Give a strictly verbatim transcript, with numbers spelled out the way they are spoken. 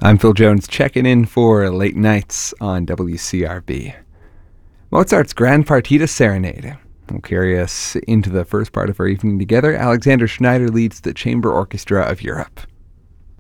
I'm Phil Jones, checking in for Late Nights on W C R B. Mozart's Grand Partita Serenade will carry us into the first part of our evening together. Alexander Schneider leads the Chamber Orchestra of Europe.